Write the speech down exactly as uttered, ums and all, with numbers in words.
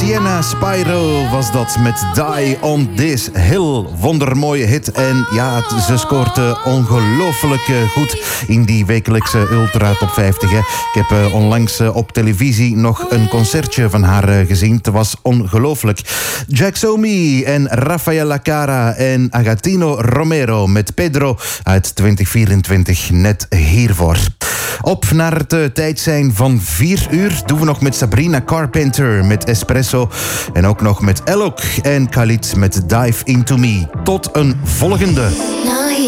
Sienna Spyro was dat met Die on This Hill. Wondermooie hit. En ja, het, ze scoort uh, ongelooflijk uh, goed in die wekelijkse Ultra Top vijftig. Hè. Ik heb uh, onlangs uh, op televisie nog een concertje van haar uh, gezien. Het was ongelooflijk. Jack Somi en Rafaela Cara en Agatino Romero met Pedro uit twintig vierentwintig net hiervoor. Op naar het uh, tijd zijn van vier uur doen we nog met Sabrina Carpenter met Espresso. En ook nog met Elok en Khalid met Dive Into Me. Tot een volgende.